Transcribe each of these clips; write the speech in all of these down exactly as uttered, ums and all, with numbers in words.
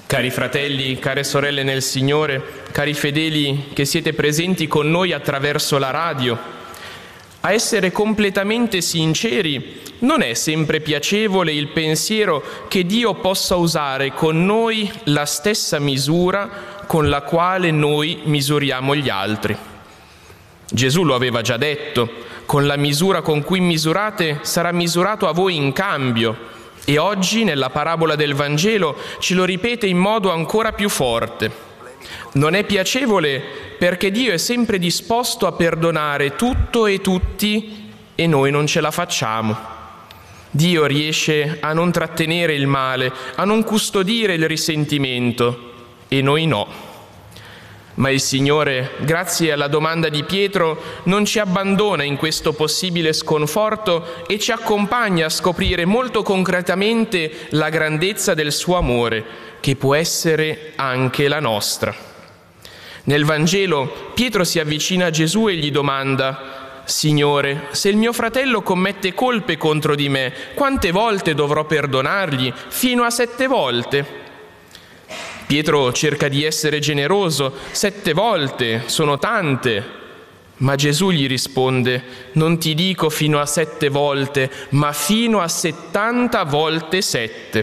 Cari fratelli, care sorelle nel Signore, cari fedeli che siete presenti con noi attraverso la radio, a essere completamente sinceri, non è sempre piacevole il pensiero che Dio possa usare con noi la stessa misura con la quale noi misuriamo gli altri. Gesù lo aveva già detto: con la misura con cui misurate sarà misurato a voi in cambio. E oggi, nella parabola del Vangelo, ce lo ripete in modo ancora più forte. Non è piacevole perché Dio è sempre disposto a perdonare tutto e tutti e noi non ce la facciamo. Dio riesce a non trattenere il male, a non custodire il risentimento e noi no. Ma il Signore, grazie alla domanda di Pietro, non ci abbandona in questo possibile sconforto e ci accompagna a scoprire molto concretamente la grandezza del suo amore, che può essere anche la nostra. Nel Vangelo, Pietro si avvicina a Gesù e gli domanda: «Signore, se il mio fratello commette colpe contro di me, quante volte dovrò perdonargli? Fino a sette volte?» Pietro cerca di essere generoso: sette volte sono tante. Ma Gesù gli risponde: non ti dico fino a sette volte, ma fino a settanta volte sette.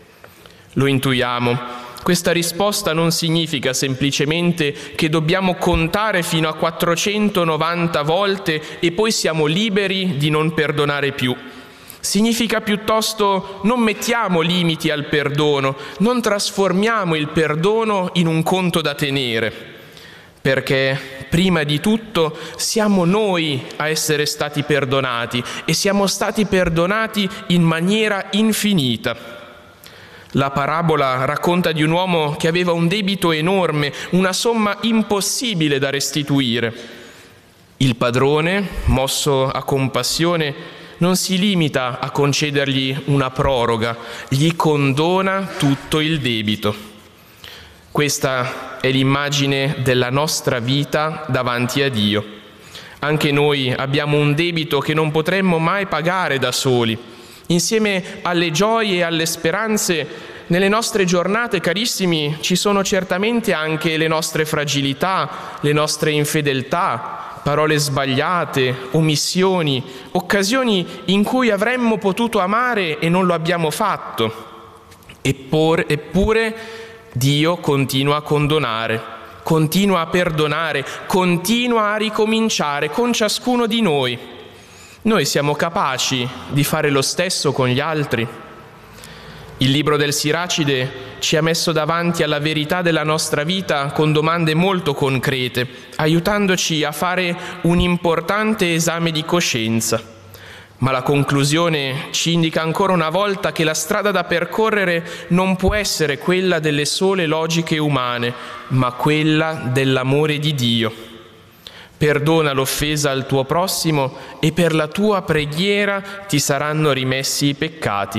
Lo intuiamo. Questa risposta non significa semplicemente che dobbiamo contare fino a quattrocentonovanta volte e poi siamo liberi di non perdonare più. Significa piuttosto: non mettiamo limiti al perdono, non trasformiamo il perdono in un conto da tenere, perché prima di tutto siamo noi a essere stati perdonati e siamo stati perdonati in maniera infinita. La parabola racconta di un uomo che aveva un debito enorme, una somma impossibile da restituire. Il padrone, mosso a compassione, non si limita a concedergli una proroga, gli condona tutto il debito. Questa è l'immagine della nostra vita davanti a Dio. Anche noi abbiamo un debito che non potremmo mai pagare da soli. Insieme alle gioie e alle speranze, nelle nostre giornate, carissimi, ci sono certamente anche le nostre fragilità, le nostre infedeltà, parole sbagliate, omissioni, occasioni in cui avremmo potuto amare e non lo abbiamo fatto. Eppure, eppure Dio continua a condonare, continua a perdonare, continua a ricominciare con ciascuno di noi. Noi siamo capaci di fare lo stesso con gli altri? Il libro del Siracide ci ha messo davanti alla verità della nostra vita con domande molto concrete, aiutandoci a fare un importante esame di coscienza. Ma la conclusione ci indica ancora una volta che la strada da percorrere non può essere quella delle sole logiche umane, ma quella dell'amore di Dio. Perdona l'offesa al tuo prossimo e per la tua preghiera ti saranno rimessi i peccati.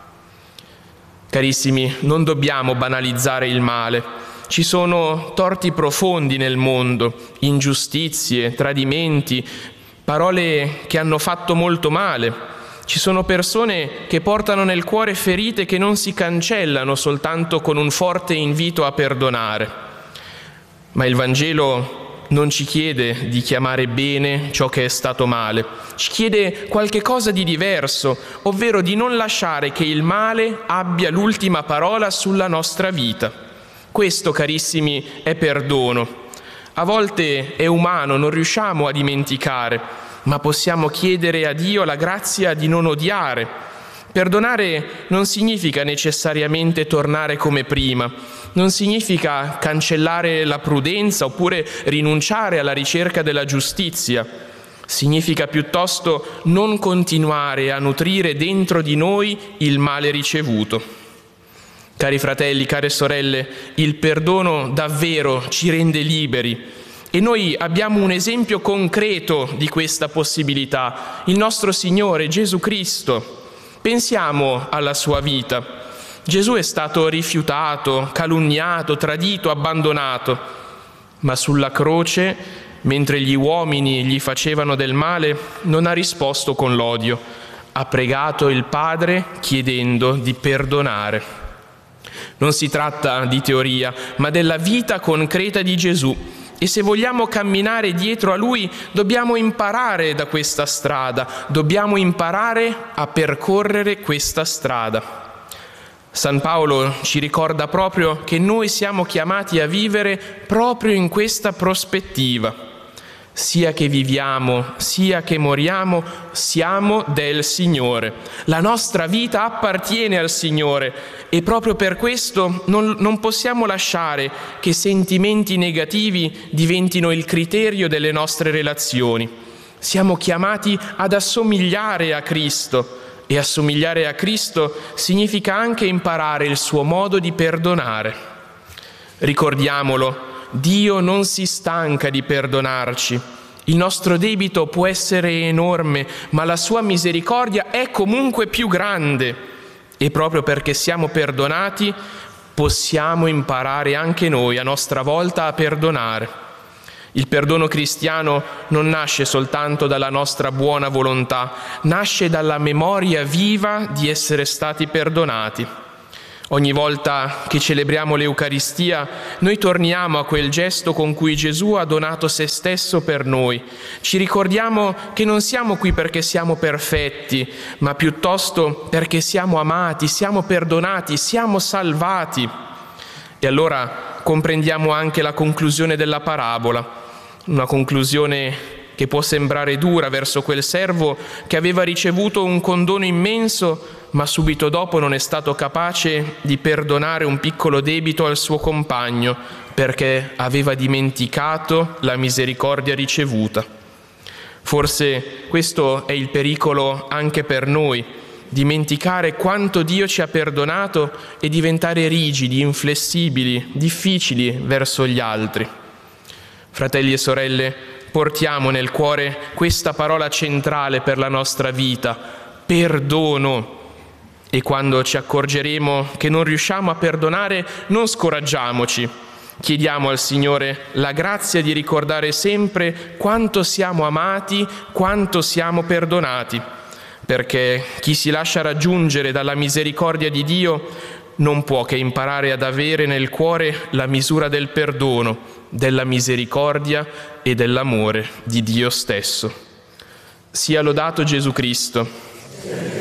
Carissimi, non dobbiamo banalizzare il male. Ci sono torti profondi nel mondo, ingiustizie, tradimenti, parole che hanno fatto molto male. Ci sono persone che portano nel cuore ferite che non si cancellano soltanto con un forte invito a perdonare. Ma il Vangelo non ci chiede di chiamare bene ciò che è stato male, ci chiede qualche cosa di diverso, ovvero di non lasciare che il male abbia l'ultima parola sulla nostra vita. Questo, carissimi, è perdono. A volte è umano, non riusciamo a dimenticare, ma possiamo chiedere a Dio la grazia di non odiare. Perdonare non significa necessariamente tornare come prima, non significa cancellare la prudenza oppure rinunciare alla ricerca della giustizia. Significa piuttosto non continuare a nutrire dentro di noi il male ricevuto. Cari fratelli, care sorelle, il perdono davvero ci rende liberi e noi abbiamo un esempio concreto di questa possibilità, il nostro Signore Gesù Cristo. Pensiamo alla sua vita. Gesù è stato rifiutato, calunniato, tradito, abbandonato, ma sulla croce, mentre gli uomini gli facevano del male, non ha risposto con l'odio. Ha pregato il Padre chiedendo di perdonare. Non si tratta di teoria, ma della vita concreta di Gesù. E se vogliamo camminare dietro a Lui, dobbiamo imparare da questa strada, dobbiamo imparare a percorrere questa strada. San Paolo ci ricorda proprio che noi siamo chiamati a vivere proprio in questa prospettiva. Sia che viviamo, sia che moriamo, siamo del Signore. La nostra vita appartiene al Signore e proprio per questo non, non possiamo lasciare che sentimenti negativi diventino il criterio delle nostre relazioni. Siamo chiamati ad assomigliare a Cristo e assomigliare a Cristo significa anche imparare il suo modo di perdonare. Ricordiamolo, Dio non si stanca di perdonarci. Il nostro debito può essere enorme, ma la sua misericordia è comunque più grande. E proprio perché siamo perdonati, possiamo imparare anche noi, a nostra volta, a perdonare. Il perdono cristiano non nasce soltanto dalla nostra buona volontà, nasce dalla memoria viva di essere stati perdonati. Ogni volta che celebriamo l'Eucaristia, noi torniamo a quel gesto con cui Gesù ha donato se stesso per noi. Ci ricordiamo che non siamo qui perché siamo perfetti, ma piuttosto perché siamo amati, siamo perdonati, siamo salvati. E allora comprendiamo anche la conclusione della parabola, una conclusione che può sembrare dura verso quel servo che aveva ricevuto un condono immenso, ma subito dopo non è stato capace di perdonare un piccolo debito al suo compagno perché aveva dimenticato la misericordia ricevuta. Forse questo è il pericolo anche per noi, dimenticare quanto Dio ci ha perdonato e diventare rigidi, inflessibili, difficili verso gli altri. Fratelli e sorelle, portiamo nel cuore questa parola centrale per la nostra vita, perdono. E quando ci accorgeremo che non riusciamo a perdonare, non scoraggiamoci. Chiediamo al Signore la grazia di ricordare sempre quanto siamo amati, quanto siamo perdonati, perché chi si lascia raggiungere dalla misericordia di Dio non può che imparare ad avere nel cuore la misura del perdono, della misericordia e dell'amore di Dio stesso. Sia lodato Gesù Cristo.